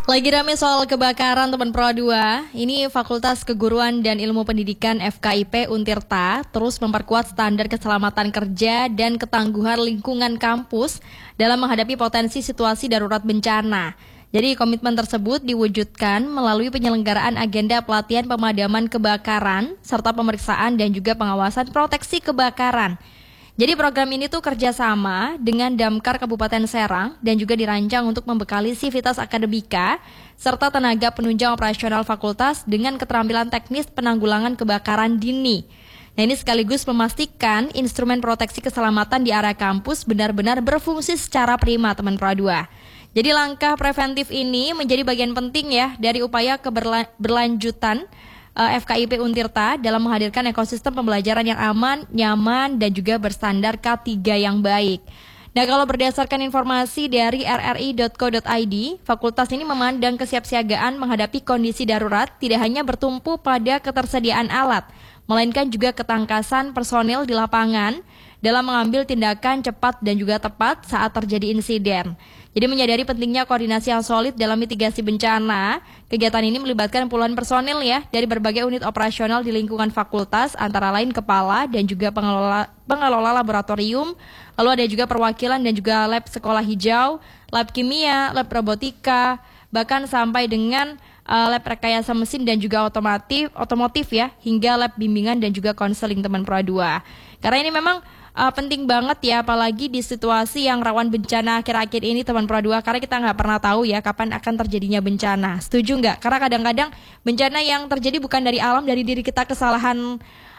Lagi rame soal kebakaran teman Pro 2. Ini Fakultas Keguruan dan Ilmu Pendidikan FKIP Untirta terus memperkuat standar keselamatan kerja dan ketangguhan lingkungan kampus dalam menghadapi potensi situasi darurat bencana. Jadi komitmen tersebut diwujudkan melalui penyelenggaraan agenda pelatihan pemadaman kebakaran serta pemeriksaan dan juga pengawasan proteksi kebakaran. Jadi program ini tuh kerjasama dengan Damkar Kabupaten Serang dan juga dirancang untuk membekali sivitas akademika serta tenaga penunjang operasional fakultas dengan keterampilan teknis penanggulangan kebakaran dini. Nah, ini sekaligus memastikan instrumen proteksi keselamatan di area kampus benar-benar berfungsi secara prima, teman Pro 2. Jadi langkah preventif ini menjadi bagian penting ya dari upaya keberlanjutan FKIP Untirta dalam menghadirkan ekosistem pembelajaran yang aman, nyaman, dan juga berstandar K3 yang baik. Nah, kalau berdasarkan informasi dari rri.co.id, fakultas ini memandang kesiapsiagaan menghadapi kondisi darurat tidak hanya bertumpu pada ketersediaan alat, melainkan juga ketangkasan personil di lapangan dalam mengambil tindakan cepat dan juga tepat saat terjadi insiden. Jadi menyadari pentingnya koordinasi yang solid dalam mitigasi bencana, kegiatan ini melibatkan puluhan personil ya dari berbagai unit operasional di lingkungan fakultas, antara lain kepala dan juga pengelola laboratorium, lalu ada juga perwakilan dan juga lab sekolah hijau, lab kimia, lab robotika, bahkan sampai dengan lab rekayasa mesin dan juga otomotif ya, hingga lab bimbingan dan juga konseling teman Pro 2. Karena ini memang penting banget ya, apalagi di situasi yang rawan bencana akhir-akhir ini teman Pro 2, karena kita nggak pernah tahu ya kapan akan terjadinya bencana. Setuju nggak? Karena kadang-kadang bencana yang terjadi bukan dari alam, dari diri kita, kesalahan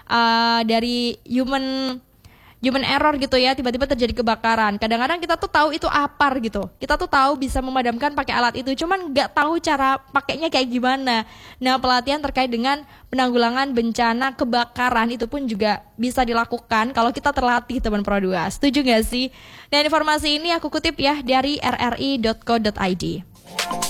dari human error gitu ya, tiba-tiba terjadi kebakaran. Kadang-kadang kita tuh tahu itu apar gitu, kita tuh tahu bisa memadamkan pakai alat itu, cuman nggak tahu cara pakainya kayak gimana. Nah, pelatihan terkait dengan penanggulangan bencana kebakaran itu pun juga bisa dilakukan kalau kita terlatih teman Pro 2. Setuju nggak sih? Dan informasi ini aku kutip ya dari rri.co.id.